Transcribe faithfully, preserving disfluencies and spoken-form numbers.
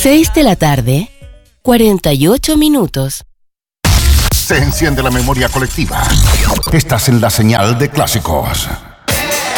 seis de la tarde, cuarenta y ocho minutos. Se enciende la memoria colectiva. Estás en la señal de clásicos.